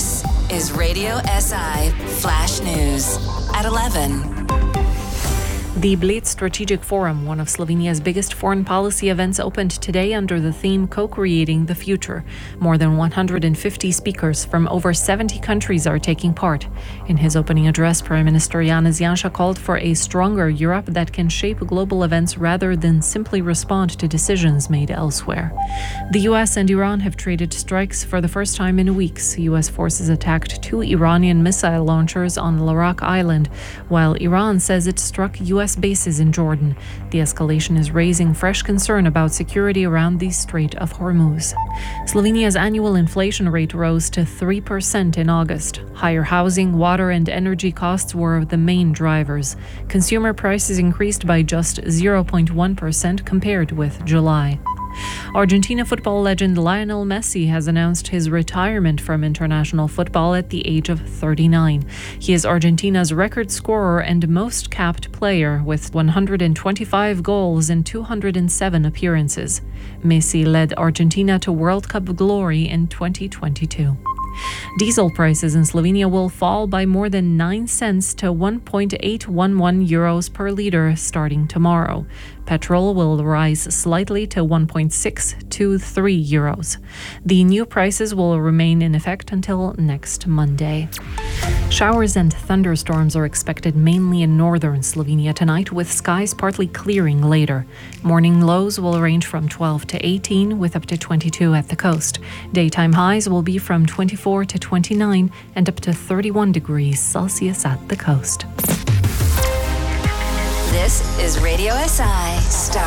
This is Radio SI Flash News at 11. The Bled Strategic Forum, one of Slovenia's biggest foreign policy events, opened today under the theme Co-Creating the Future. More than 150 speakers from over 70 countries are taking part. In his opening address, Prime Minister Janez Janša called for a stronger Europe that can shape global events rather than simply respond to decisions made elsewhere. The US and Iran have traded strikes for the first time in weeks. US forces attacked 2 Iranian missile launchers on Larak Island, while Iran says it struck US bases in Jordan. The escalation is raising fresh concern about security around the Strait of Hormuz. Slovenia's annual inflation rate rose to 3% in August. Higher housing, water and energy costs were the main drivers. Consumer prices increased by just 0.1% compared with July. Argentina football legend Lionel Messi has announced his retirement from international football at the age of 39. He is Argentina's record scorer and most capped player, with 125 goals in 207 appearances. Messi led Argentina to World Cup glory in 2022. Diesel prices in Slovenia will fall by more than 9 cents to 1.811 euros per litre starting tomorrow. Petrol will rise slightly to 1.623 euros. The new prices will remain in effect until next Monday. Showers and thunderstorms are expected mainly in northern Slovenia tonight, with skies partly clearing later. Morning lows will range from 12 to 18, with up to 22 at the coast. Daytime highs will be from 24 to 29 and up to 31 degrees Celsius at the coast. This is Radio SI Star.